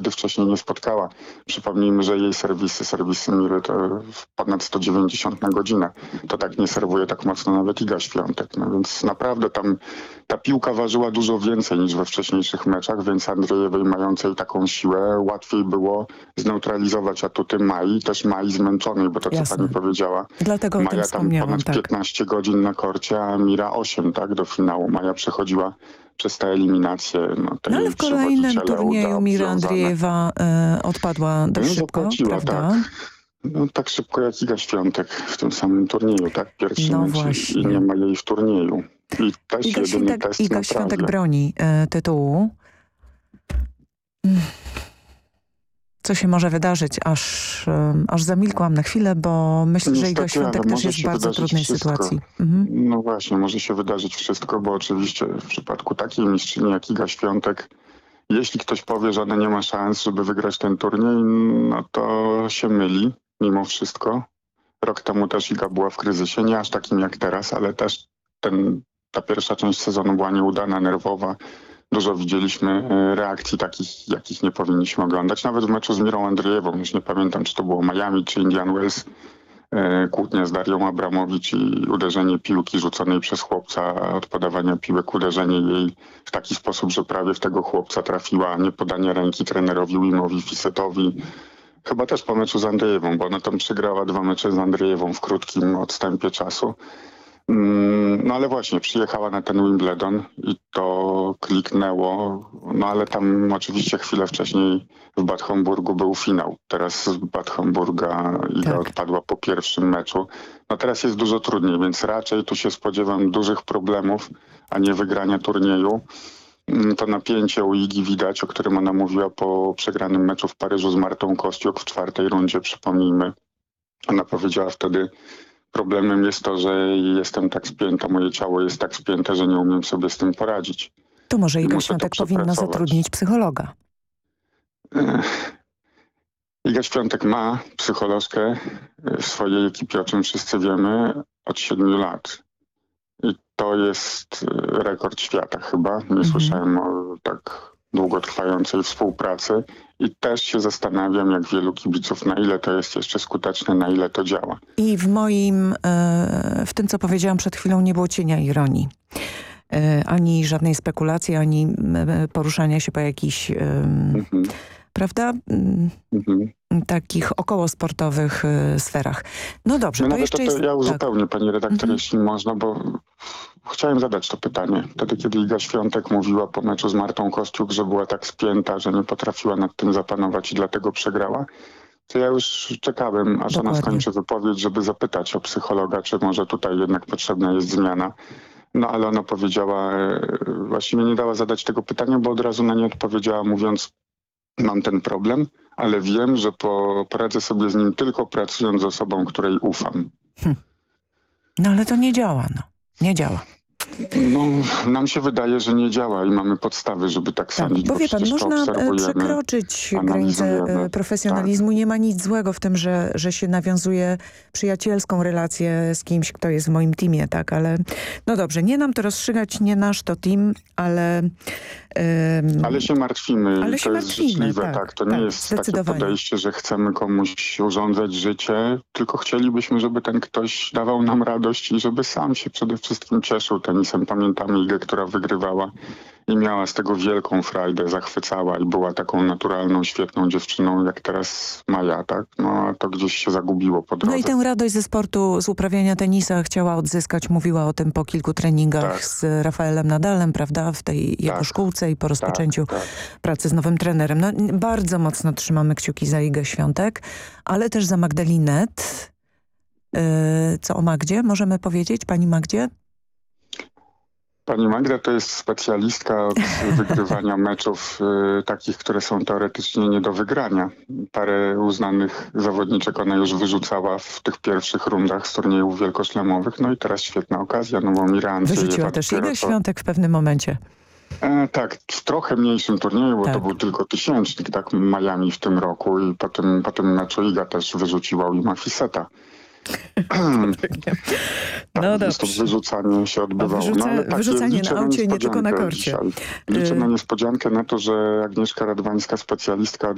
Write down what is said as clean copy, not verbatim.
nigdy wcześniej nie spotkała. Przypomnijmy, że jej serwisy Miry to ponad 190 na godzinę. To tak nie serwuje tak mocno nawet Iga Świątek. No więc naprawdę tam ta piłka ważyła dużo więcej niż we wcześniejszych meczach, więc Andrzejewej mającej taką siłę łatwiej było zneutralizować atuty Mai, też Mai zmęczonej, bo to Jasne. co pani powiedziała. Dlatego o tym Maja tam wspomniałam, ponad tak. 15 godzin na korcie, a Mira 8, tak, do finału. Maja przechodziła przez te eliminacje. No Ale w kolejnym turnieju Mira Andrzejewa odpadła dość szybko, prawda? Tak. No, tak szybko jak Iga Świątek w tym samym turnieju, tak? Pierwszy mecz właśnie. i nie ma jej w turnieju. I też Iga Świątek broni tytułu. Co się może wydarzyć? Aż zamilkłam na chwilę, bo myślę, że Iga Świątek też jest w bardzo trudnej sytuacji. No właśnie, może się wydarzyć wszystko, bo oczywiście w przypadku takiej mistrzyni jak Iga Świątek, jeśli ktoś powie, że ona nie ma szans, żeby wygrać ten turniej, no to się myli mimo wszystko. Rok temu też Iga była w kryzysie, nie aż takim jak teraz, ale też ta pierwsza część sezonu była nieudana, nerwowa. Dużo widzieliśmy reakcji takich, jakich nie powinniśmy oglądać. Nawet w meczu z Mirą Andrzejewą, już nie pamiętam, czy to było Miami, czy Indian Wells, kłótnia z Darią Abramowicz i uderzenie piłki rzuconej przez chłopca, od podawania piłek uderzenie jej w taki sposób, że prawie w tego chłopca trafiła, a nie podanie ręki trenerowi Wimowi Fisetowi. Chyba też po meczu z Andrzejewą, bo ona tam przegrała 2 mecze z Andrzejewą w krótkim odstępie czasu. No ale właśnie, przyjechała na ten Wimbledon i to kliknęło, no ale tam oczywiście chwilę wcześniej w Bad Homburgu był finał. Teraz z Bad Homburga Iga odpadła po pierwszym meczu. No teraz jest dużo trudniej, więc raczej tu się spodziewam dużych problemów, a nie wygrania turnieju. To napięcie u Igi widać, o którym ona mówiła po przegranym meczu w Paryżu z Martą Kostiuk w 4. rundzie, przypomnijmy. Ona powiedziała wtedy: problemem jest to, że jestem tak spięta, moje ciało jest tak spięte, że nie umiem sobie z tym poradzić. To może Iga Świątek powinna zatrudnić psychologa. Iga Świątek ma psycholożkę w swojej ekipie, o czym wszyscy wiemy, od 7 lat. I to jest rekord świata chyba. Nie słyszałem o tak długotrwającej współpracy. I też się zastanawiam, jak wielu kibiców, na ile to jest jeszcze skuteczne, na ile to działa. I w tym, co powiedziałam przed chwilą, nie było cienia ironii. Ani żadnej spekulacji, ani poruszania się po jakichś, prawda, takich okołosportowych sferach. No dobrze, no to jeszcze jest... Ja uzupełnię, pani redaktor, jeśli można, bo chciałem zadać to pytanie. Wtedy, kiedy Iga Świątek mówiła po meczu z Martą Kostiuk, że była tak spięta, że nie potrafiła nad tym zapanować i dlatego przegrała, to ja już czekałem, aż ona skończy wypowiedź, żeby zapytać o psychologa, czy może tutaj jednak potrzebna jest zmiana. No ale ona powiedziała, właściwie nie dała zadać tego pytania, bo od razu na nie odpowiedziała, mówiąc: mam ten problem, ale wiem, że poradzę sobie z nim tylko pracując z osobą, której ufam. No ale to nie działa, Nie działa. No, nam się wydaje, że nie działa i mamy podstawy, żeby tak sądzić. Bo wie pan, można przekroczyć granicę profesjonalizmu. Nie ma nic złego w tym, że się nawiązuje przyjacielską relację z kimś, kto jest w moim teamie, tak? Ale no dobrze, nie nam to rozstrzygać, nie nasz to team, ale... ale się martwimy. Ale to jest życzliwe, tak. To nie jest takie podejście, że chcemy komuś urządzać życie, tylko chcielibyśmy, żeby ten ktoś dawał nam radość i żeby sam się przede wszystkim cieszył tenisem. Pamiętamy Igę, która wygrywała i miała z tego wielką frajdę, zachwycała i była taką naturalną, świetną dziewczyną, jak teraz Maja, tak? No a to gdzieś się zagubiło po drodze. No i tę radość ze sportu, z uprawiania tenisa chciała odzyskać. Mówiła o tym po kilku treningach z Rafaelem Nadalem, prawda? W tej jego szkółce i po rozpoczęciu pracy z nowym trenerem. No, bardzo mocno trzymamy kciuki za Igę Świątek, ale też za Magdalinę. Co o Magdzie możemy powiedzieć? Pani Magdzie? Pani Magda to jest specjalistka od wygrywania meczów takich, które są teoretycznie nie do wygrania. Parę uznanych zawodniczek ona już wyrzucała w tych pierwszych rundach z turniejów wielkoszlemowych. No i teraz świetna okazja, no bo Mira Andrzejewa... Wyrzuciła też Iga Świątek w pewnym momencie. Tak, w trochę mniejszym turnieju, bo to był tylko 1000, tak, Miami w tym roku i po tym meczu Iga też wyrzuciła Wima Fiseta. No dobrze. To wyrzucanie się odbywało. Wyrzucanie na aucie, nie tylko na korcie. Liczę na niespodziankę, na to, że Agnieszka Radwańska, specjalistka od